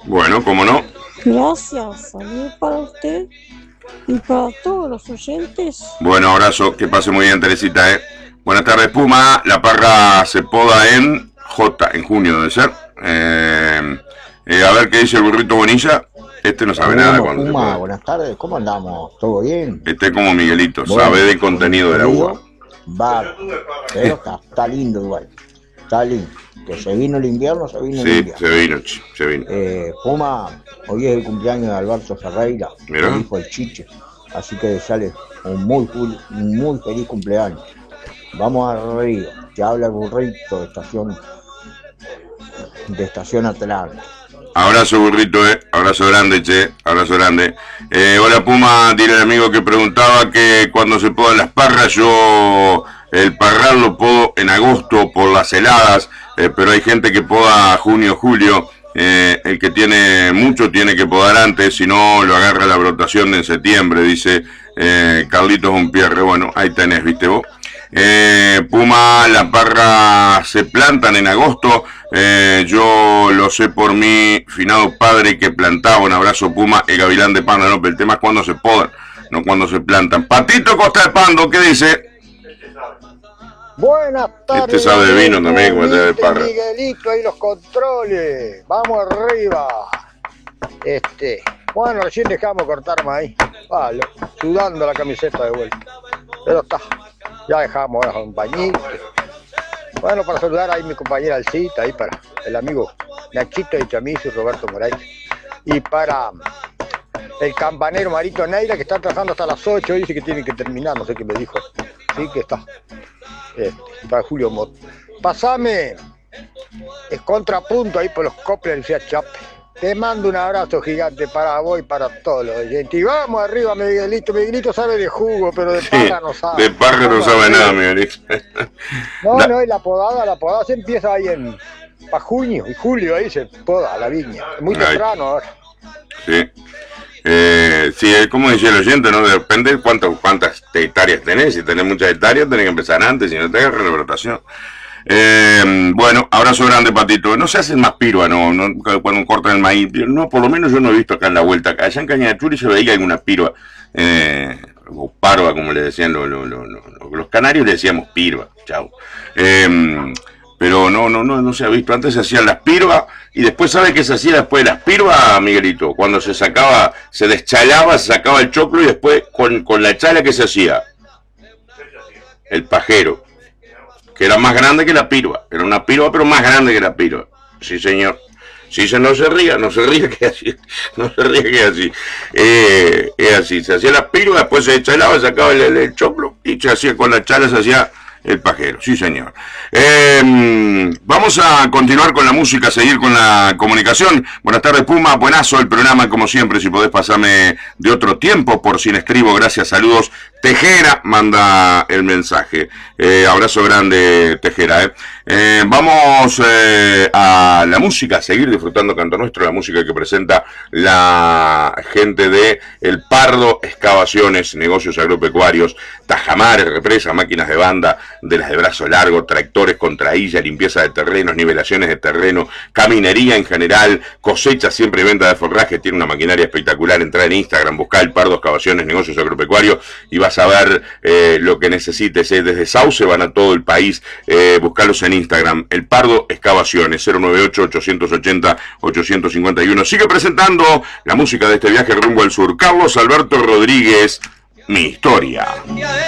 Bueno, cómo no. Gracias, saludos para usted y para todos los oyentes. Bueno, abrazo, que pase muy bien, Teresita, Buenas tardes, Puma. La parra se poda en junio debe ser. A ver qué dice el burrito Bonilla. Este no sabe nada de Bueno, cuándo se Puma, poda. buenas tardes, ¿cómo andamos? ¿Todo bien? Este es como Miguelito, Bueno, sabe del contenido de la uva. Va, pero está lindo igual, está lindo. Que se vino el invierno, se vino el Sí, invierno. se vino. Puma, hoy es el cumpleaños de Alberto Ferreira, Mirá. el hijo del Chiche, así que sale un muy feliz cumpleaños. Vamos arriba, que habla el burrito de estación Atlántica. Abrazo, burrito, Abrazo grande, che. Abrazo grande. Hola, Puma. Dile al amigo que preguntaba que cuando se podan las parras, yo el parral lo podo en agosto por las heladas, pero hay gente que poda junio, julio. El que tiene mucho tiene que podar antes, si no lo agarra la brotación en septiembre, dice Carlitos Unpierre. Bueno, ahí tenés, viste vos. Puma, las parras se plantan en agosto. Yo lo sé por mi finado padre que plantaba. Un abrazo, Puma, el gavilán de Pando. No, pero el tema es cuando se podan, no cuando se plantan. Patito Costa de Pando, ¿qué dice? Buenas tardes. Este sabe de vino también, como de parra. Miguelito, ahí los controles. Vamos arriba. Bueno, recién dejamos cortar maíz. Vale, sudando la camiseta de vuelta. Pero está. Ya dejamos ahora un bañito. Bueno, para saludar ahí mi compañera Alcita, ahí para el amigo Nachito de Chamizo y Roberto Moray. Y para el campanero Marito Neira, que está trabajando hasta las 8, dice que tiene que terminar, no sé qué me dijo. Sí que está. Para Julio Mot. Pasame el contrapunto ahí por los coples del Fiat Chape. Te mando un abrazo gigante para vos y para todos los oyentes. Y vamos arriba, Miguelito. Miguelito sabe de jugo, pero de parra no sabe. De parra no sabe nada, Miguelito. No, y la podada se empieza ahí para junio y julio, ahí se poda la viña. Muy temprano ahora. Sí. Sí, como decía el oyente, ¿no? Depende de cuántas hectáreas tenés. Si tenés muchas hectáreas, tenés que empezar antes, si no te agarra la brotación. Bueno, abrazo grande, Patito. No se hacen más pirua, ¿no? Cuando cortan el maíz. No, por lo menos yo no he visto acá en la vuelta. Allá en Caña de Churi se veía alguna pirua. O parva, como le decían los canarios, le decíamos pirua. Chau. Pero no se ha visto. Antes se hacían las pirvas y después, ¿sabe qué se hacía después de las pirvas, Miguelito? Cuando se deschalaba, se sacaba el choclo y después con la chala, ¿qué se hacía? El pajero, que era más grande que la pirva. Era una pirva, pero más grande que la pirva. Sí, señor. Sí, no se ría que así. No se ría que así. Es así. Se hacía la pirva, después se deschalaba, se sacaba el choclo y se hacía con la chala, se hacía el pajero, sí señor. Vamos a continuar con la música, seguir con la comunicación. Buenas tardes, Puma, buenazo el programa, como siempre. Si podés pasarme de otro tiempo por sin escribo, gracias, saludos. Tejera manda el mensaje. Abrazo grande, Tejera. Vamos a la música, a seguir disfrutando Canto Nuestro, la música que presenta la gente de El Pardo Excavaciones, negocios agropecuarios, tajamares, represas, máquinas de banda, de las de brazo largo, tractores con trailla, limpieza de terrenos, nivelaciones de terreno, caminería en general, cosecha siempre y venta de forraje. Tiene una maquinaria espectacular. Entra en Instagram, busca El Pardo Excavaciones, negocios agropecuarios y vas a ver lo que necesites. Desde Sauce van a todo el país. Buscalos en Instagram, El Pardo Excavaciones, 098-880-851. Sigue presentando la música de este viaje rumbo al sur. Carlos Alberto Rodríguez, Mi Historia.